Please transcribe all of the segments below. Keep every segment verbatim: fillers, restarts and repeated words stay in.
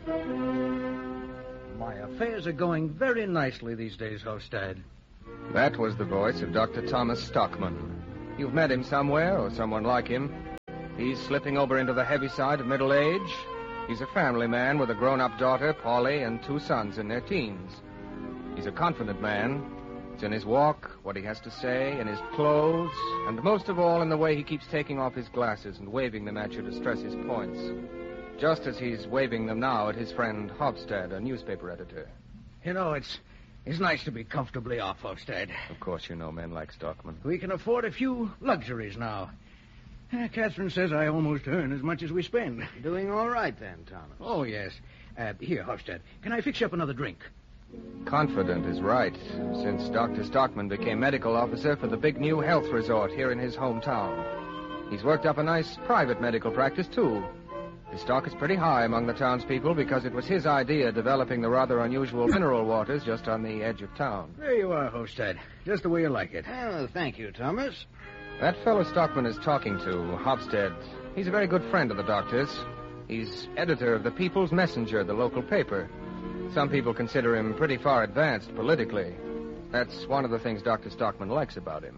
My affairs are going very nicely these days, Hofstad. That was the voice of Doctor Thomas Stockman. You've met him somewhere, or someone like him. He's slipping over into the heavy side of middle age. He's a family man with a grown-up daughter, Polly, and two sons in their teens. He's a confident man. It's in his walk, what he has to say, in his clothes, and most of all in the way he keeps taking off his glasses and waving them at you to stress his points. Just as he's waving them now at his friend Hofstad, a newspaper editor. You know, it's it's nice to be comfortably off, Hofstad. Of course you know men like Stockman. We can afford a few luxuries now. Uh, Catherine says I almost earn as much as we spend. Doing all right then, Thomas. Oh, yes. Uh, here, Hofstad, can I fix you up another drink? Confident is right, since Doctor Stockman became medical officer for the big new health resort here in his hometown. He's worked up a nice private medical practice, too. His stock is pretty high among the townspeople because it was his idea developing the rather unusual mineral waters just on the edge of town. There you are, Hofstad. Just the way you like it. Oh, thank you, Thomas. That fellow Stockman is talking to, Hofstad, he's a very good friend of the doctor's. He's editor of the People's Messenger, the local paper. Some people consider him pretty far advanced politically. That's one of the things Doctor Stockman likes about him.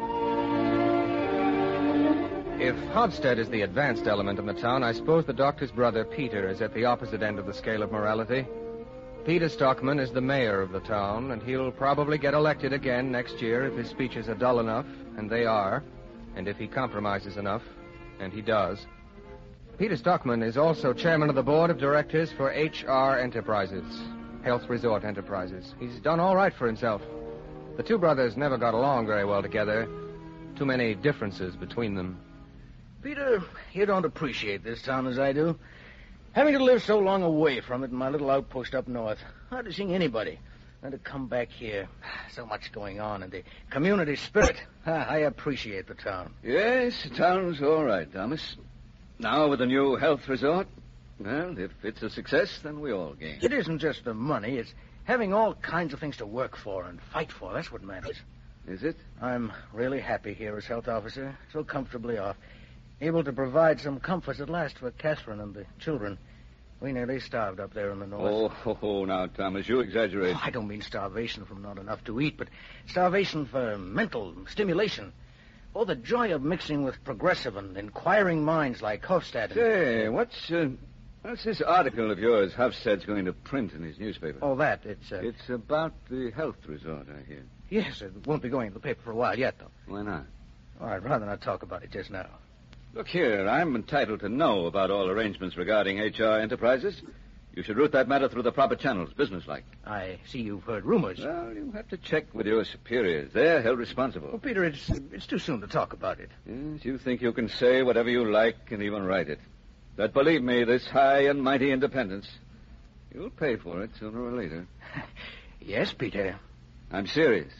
If Hofstad is the advanced element in the town, I suppose the doctor's brother, Peter, is at the opposite end of the scale of morality. Peter Stockman is the mayor of the town, and he'll probably get elected again next year if his speeches are dull enough, and they are, and if he compromises enough, and he does. Peter Stockman is also chairman of the board of directors for H R Enterprises, Health Resort Enterprises. He's done all right for himself. The two brothers never got along very well together. Too many differences between them. Peter, you don't appreciate this town as I do. Having to live so long away from it in my little outpost up north, hardly seeing anybody. And to come back here, so much going on, and the community spirit. I appreciate the town. Yes, the town's all right, Thomas. Now with the new health resort, well, if it's a success, then we all gain. It isn't just the money. It's having all kinds of things to work for and fight for. That's what matters. Is it? I'm really happy here as health officer, so comfortably off. Able to provide some comforts at last for Catherine and the children. We nearly starved up there in the north. Oh, oh, oh now, Thomas, you exaggerate. Oh, I don't mean starvation from not enough to eat, but starvation for mental stimulation. Oh, the joy of mixing with progressive and inquiring minds like Hofstad. And... Say, what's, uh, what's this article of yours Hofstad's going to print in his newspaper? Oh, that, it's... Uh... It's about the health resort, I hear. Yes, it won't be going in the paper for a while yet, though. Why not? Oh, I'd rather not talk about it just now. Look here, I'm entitled to know about all arrangements regarding H R Enterprises. You should route that matter through the proper channels, businesslike. I see you've heard rumors. Well, you have to check with your superiors. They're held responsible. Well, Peter, it's it's too soon to talk about it. Yes, you think you can say whatever you like and even write it. But believe me, this high and mighty independence, you'll pay for it sooner or later. Yes, Peter. I'm serious.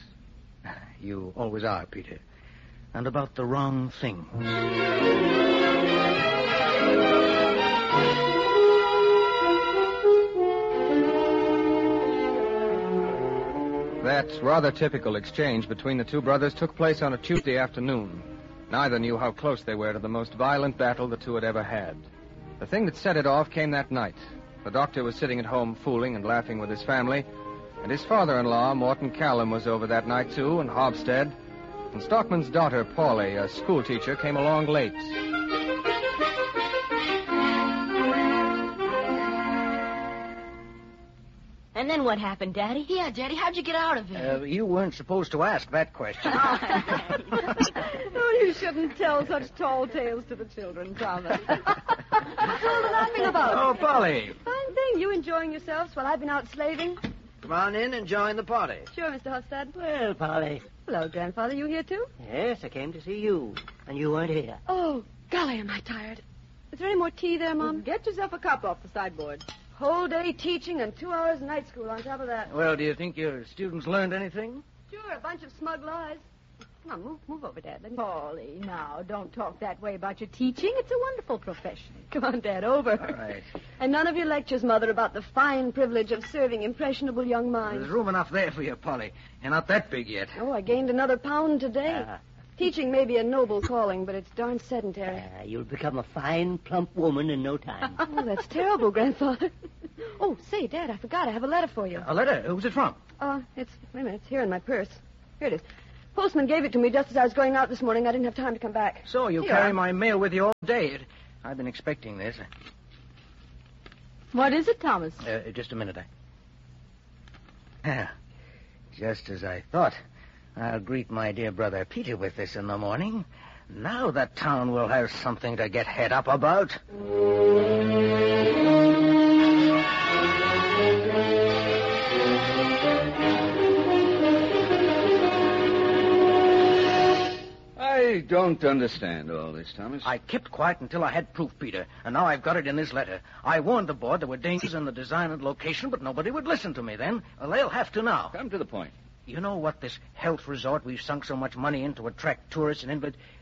You always are, Peter. And about the wrong thing. That rather typical exchange between the two brothers took place on a Tuesday afternoon. Neither knew how close they were to the most violent battle the two had ever had. The thing that set it off came that night. The doctor was sitting at home fooling and laughing with his family, and his father-in-law, Morton Callum, was over that night, too, and Hofstad. And Stockman's daughter, Polly, a schoolteacher, came along late. And then what happened, Daddy? Yeah, Daddy, how'd you get out of it? Uh, you weren't supposed to ask that question. Oh, you shouldn't tell such tall tales to the children, Thomas. What's all the laughing about? Oh, Polly. Fine thing. You enjoying yourselves while I've been out slaving? Come on in and join the party. Sure, Mister Hofstad. Well, Polly. Hello, Grandfather. You here, too? Yes, I came to see you. And you weren't here. Oh, golly, am I tired. Is there any more tea there, Mom? Get yourself a cup off the sideboard. Whole day teaching and two hours night school on top of that. Well, do you think your students learned anything? Sure, a bunch of smug lies. Come on, move, move over, Dad. Let me... Polly, now, don't talk that way about your teaching. It's a wonderful profession. Come on, Dad, over. All right. And none of your lectures, Mother, about the fine privilege of serving impressionable young minds. There's room enough there for you, Polly. You're not that big yet. Oh, I gained another pound today. Uh, Teaching may be a noble calling, but it's darn sedentary. Uh, you'll become a fine, plump woman in no time. Oh, that's terrible, Grandfather. Oh, say, Dad, I forgot. I have a letter for you. A letter? Who's it from? Uh, it's, wait a minute, it's here in my purse. Here it is. Postman gave it to me just as I was going out this morning. I didn't have time to come back. So you Here carry you are. my mail with you all day. It, I've been expecting this. What is it, Thomas? Uh, just a minute. I... Ah, just as I thought. I'll greet my dear brother Peter with this in the morning. Now the town will have something to get head up about. I don't understand all this, Thomas. I kept quiet until I had proof, Peter, and now I've got it in this letter. I warned the board there were dangers in the design and location, but nobody would listen to me then. Well, they'll have to now. Come to the point. You know what this health resort we've sunk so much money in to attract tourists and invalids,